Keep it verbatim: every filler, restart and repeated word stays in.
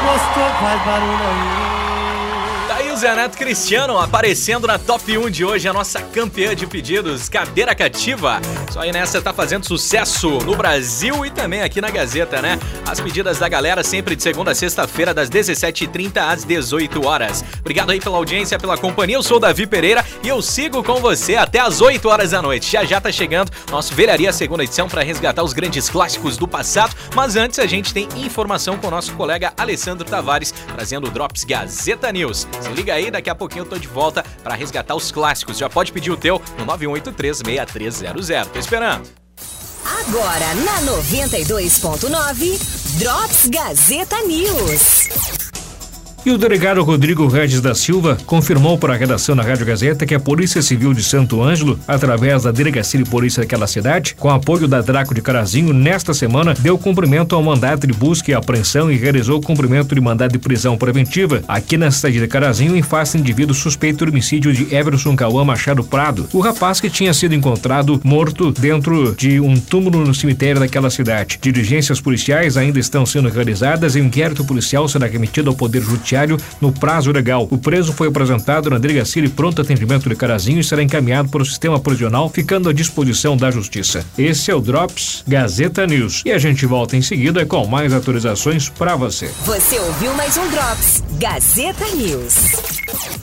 gostou, faz barulho aí. Tá aí o Zé Neto Cristiano aparecendo na top um de hoje, a nossa campeã de pedidos, Cadeira Cativa. Só aí nessa tá fazendo sucesso no Brasil e também aqui na Gazeta, né? As pedidas da galera sempre de segunda a sexta-feira, das dezessete e trinta às dezoito horas. Obrigado aí pela audiência, pela companhia. Eu sou o Davi Pereira e eu sigo com você até às oito horas da noite. Já já tá chegando nosso Velharia segunda edição para resgatar os grandes clássicos do passado. Mas antes a gente tem informação com o nosso colega Alessandro Tavares, trazendo o Drops Gazeta News. Se liga aí, daqui a pouquinho eu tô de volta para resgatar os clássicos. Já pode pedir o teu no nove um oito três, seis três zero zero. Tô esperando. Agora na noventa e dois ponto nove, Drops Gazeta News. E o delegado Rodrigo Regis da Silva confirmou para a redação da Rádio Gazeta que a Polícia Civil de Santo Ângelo, através da Delegacia de Polícia daquela cidade, com apoio da Draco de Carazinho, nesta semana deu cumprimento ao mandato de busca e apreensão e realizou o cumprimento de mandado de prisão preventiva aqui na cidade de Carazinho em face do indivíduo suspeito do homicídio de Everson Cauã Machado Prado, o rapaz que tinha sido encontrado morto dentro de um túmulo no cemitério daquela cidade. Diligências policiais ainda estão sendo realizadas e o inquérito policial será remetido ao Poder Judiciário no prazo legal. O preso foi apresentado na Delegacia de Pronto Atendimento de Carazinho e será encaminhado para o sistema prisional, ficando à disposição da Justiça. Esse é o Drops Gazeta News. E a gente volta em seguida com mais atualizações para você. Você ouviu mais um Drops Gazeta News.